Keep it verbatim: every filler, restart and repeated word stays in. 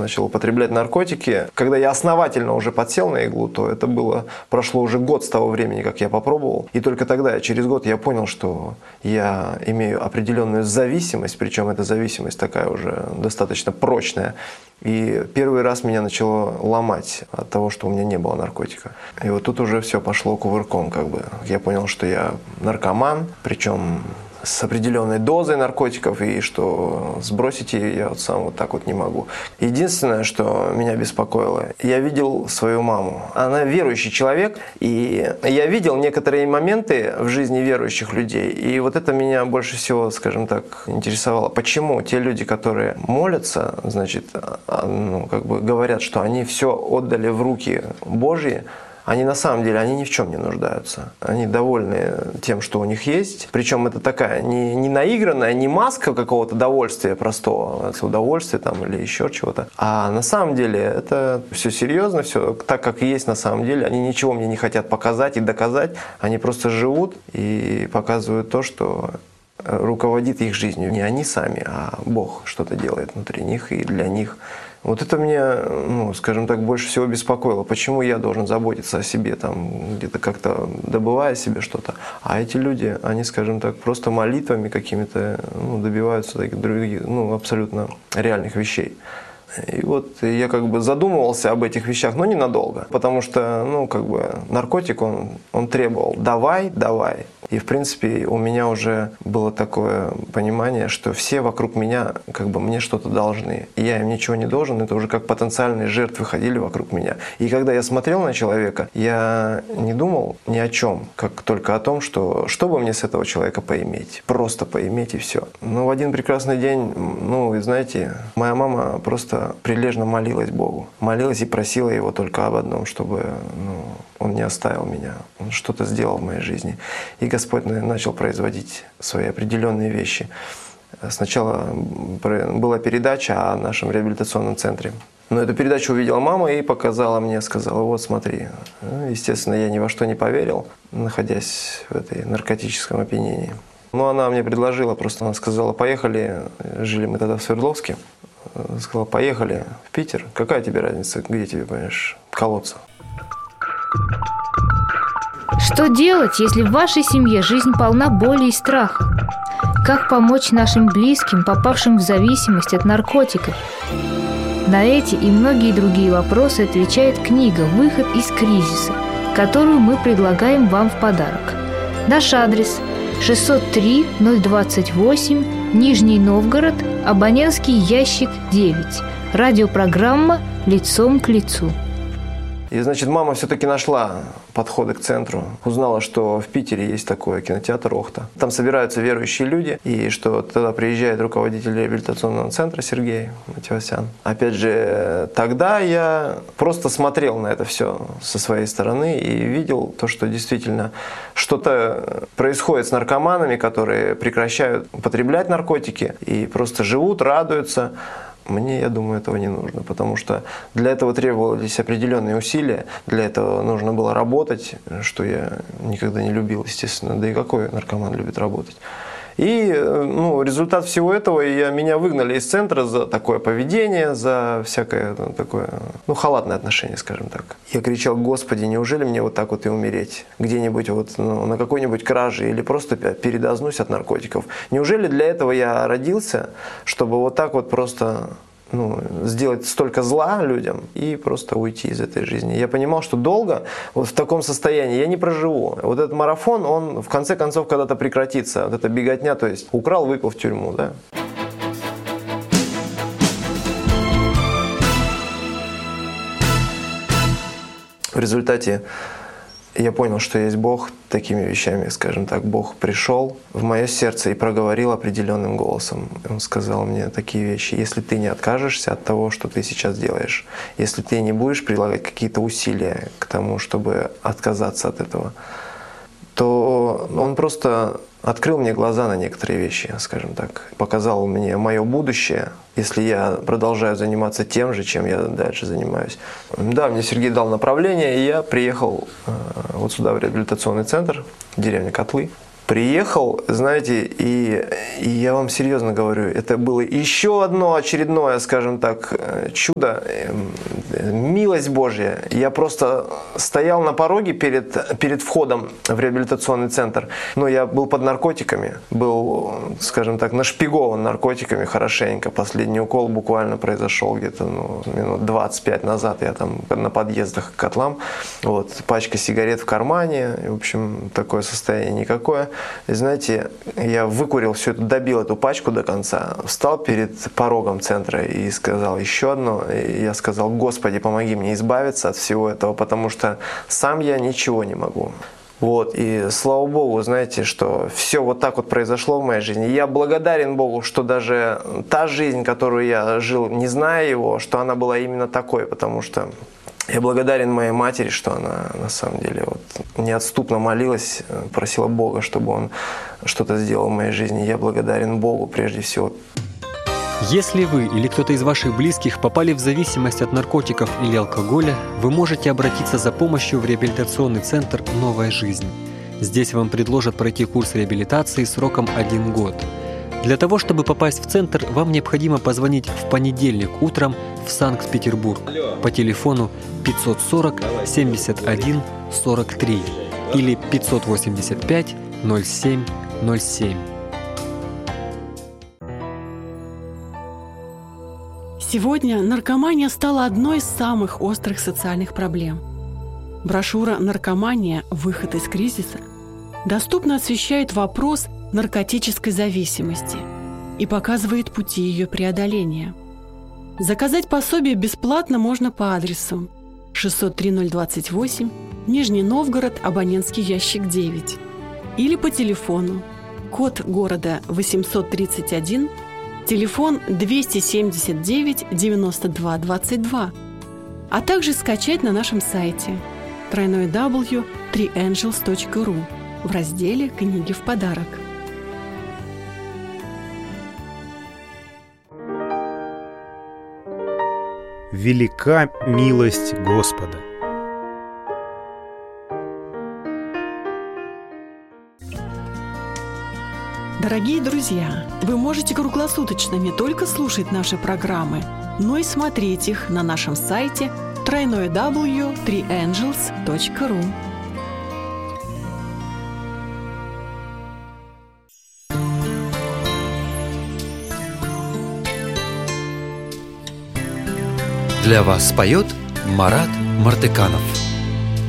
начал употреблять наркотики. Когда я основательно уже подсел на иглу, то это было, прошло уже год с того времени, как я попробовал. И только тогда, через год, я понял, что я имею определенную зависимость, причем эта зависимость такая уже достаточно прочная. И первый раз меня начало ломать от того, что у меня не было наркотика. И вот тут уже все пошло кувырком, как бы. Я понял, что я наркоман, причем с определенной дозой наркотиков, и что сбросить ее я вот сам вот так вот не могу. Единственное, что меня беспокоило, я видел свою маму. Она верующий человек, и я видел некоторые моменты в жизни верующих людей, и вот это меня больше всего, скажем так, интересовало. Почему те люди, которые молятся, значит, ну, как бы говорят, что они все отдали в руки Божьи, они на самом деле, они ни в чем не нуждаются. Они довольны тем, что у них есть. Причем это такая не, не наигранная, не маска какого-то довольствия простого, удовольствия там, или еще чего-то. А на самом деле это все серьезно, все так, как и есть на самом деле. Они ничего мне не хотят показать и доказать. Они просто живут и показывают то, что руководит их жизнью. Не они сами, а Бог что-то делает внутри них и для них. Вот это меня, ну, скажем так, больше всего беспокоило. Почему я должен заботиться о себе, там, где-то как-то добывая себе что-то, а эти люди, они, скажем так, просто молитвами какими-то, ну, добиваются таких других, ну, абсолютно реальных вещей. И вот я как бы задумывался об этих вещах, но ненадолго, потому что, ну, как бы наркотик, он, он требовал «давай, давай». И, в принципе, у меня уже было такое понимание, что все вокруг меня как бы мне что-то должны. И я им ничего не должен, это уже как потенциальные жертвы ходили вокруг меня. И когда я смотрел на человека, я не думал ни о чем, как только о том, что что бы мне с этого человека поиметь. Просто поиметь и все. Но в один прекрасный день, ну, вы знаете, моя мама просто прилежно молилась Богу. Молилась и просила Его только об одном, чтобы, ну, Он не оставил меня. Он что-то сделал в моей жизни. И Господь начал производить свои определенные вещи. Сначала была передача о нашем реабилитационном центре. Но эту передачу увидела мама и показала мне, сказала: вот смотри. Естественно, я ни во что не поверил, находясь в этой наркотическом опьянении. Но она мне предложила, просто она сказала: поехали, жили мы тогда в Свердловске. Сказала: поехали в Питер. Какая тебе разница, где тебе, понимаешь, колоться? Что делать, если в вашей семье жизнь полна боли и страха? Как помочь нашим близким, попавшим в зависимость от наркотиков? На эти и многие другие вопросы отвечает книга «Выход из кризиса», которую мы предлагаем вам в подарок. Наш адрес – шестьсот три ноль двадцать восемь, Нижний Новгород, абонентский ящик девять. Радиопрограмма «Лицом к лицу». И, значит, мама все-таки нашла подходы к центру, узнала, что в Питере есть такой кинотеатр «Охта». Там собираются верующие люди, и что туда приезжает руководитель реабилитационного центра Сергей Матевосян. Опять же, тогда я просто смотрел на это все со своей стороны и видел то, что действительно что-то происходит с наркоманами, которые прекращают употреблять наркотики и просто живут, радуются. Мне, я думаю, этого не нужно, потому что для этого требовались определенные усилия, для этого нужно было работать, что я никогда не любил, естественно, да и какой наркоман любит работать. И, ну, результат всего этого, я, меня выгнали из центра за такое поведение, за всякое, ну, такое, ну, халатное отношение, скажем так. Я кричал: Господи, неужели мне вот так вот и умереть? Где-нибудь вот, ну, на какой-нибудь краже или просто передознусь от наркотиков? Неужели для этого я родился, чтобы вот так вот просто... ну, сделать столько зла людям и просто уйти из этой жизни. Я понимал, что долго вот в таком состоянии я не проживу. Вот этот марафон, он в конце концов когда-то прекратится. Вот эта беготня, то есть украл, выпил в тюрьму, да. В результате я понял, что есть Бог такими вещами, скажем так. Бог пришел в мое сердце и проговорил определенным голосом. Он сказал мне такие вещи: если ты не откажешься от того, что ты сейчас делаешь, если ты не будешь прилагать какие-то усилия к тому, чтобы отказаться от этого, то он просто открыл мне глаза на некоторые вещи, скажем так. Показал мне мое будущее, если я продолжаю заниматься тем же, чем я дальше занимаюсь. Да, мне Сергей дал направление, и я приехал э, вот сюда, в реабилитационный центр, деревня Котлы. Приехал, знаете, и, и я вам серьезно говорю, это было еще одно очередное, скажем так, чудо, милость Божья. Я просто стоял на пороге перед, перед входом в реабилитационный центр, но я был под наркотиками, был, скажем так, нашпигован наркотиками хорошенько. Последний укол буквально произошел где-то ну, минут двадцать пять назад. Я там на подъездах к котлам, вот, пачка сигарет в кармане, в общем, такое состояние никакое. И знаете, я выкурил все это, добил эту пачку до конца, встал перед порогом центра и сказал еще одно. И я сказал: Господи, помоги мне избавиться от всего этого, потому что сам я ничего не могу. Вот, и слава Богу, знаете, что все вот так вот произошло в моей жизни. Я благодарен Богу, что даже та жизнь, которую я жил, не зная Его, что она была именно такой, потому что я благодарен моей матери, что она на самом деле вот неотступно молилась, просила Бога, чтобы Он что-то сделал в моей жизни. Я благодарен Богу прежде всего. Если вы или кто-то из ваших близких попали в зависимость от наркотиков или алкоголя, вы можете обратиться за помощью в реабилитационный центр «Новая жизнь». Здесь вам предложат пройти курс реабилитации сроком один год. Для того, чтобы попасть в центр, вам необходимо позвонить в понедельник утром в Санкт-Петербург по телефону пятьсот сорок семьдесят один сорок три или пятьсот восемьдесят пять ноль семь ноль семь. Сегодня наркомания стала одной из самых острых социальных проблем. Брошюра «Наркомания. Выход из кризиса» доступно освещает вопрос наркотической зависимости и показывает пути ее преодоления. Заказать пособие бесплатно можно по адресу шестьсот три ноль двадцать восемь, Нижний Новгород, абонентский ящик девять, или по телефону, код города восемьсот тридцать один, телефон двести семьдесят девять девяносто два двадцать два, а также скачать на нашем сайте дабл ю дабл ю дабл ю точка три энджелс точка ру в разделе «Книги в подарок». Велика милость Господа. Дорогие друзья, вы можете круглосуточно не только слушать наши программы, но и смотреть их на нашем сайте дабл ю дабл ю дабл ю точка три энджелс точка ру. Для вас поет Марат Мартыканов.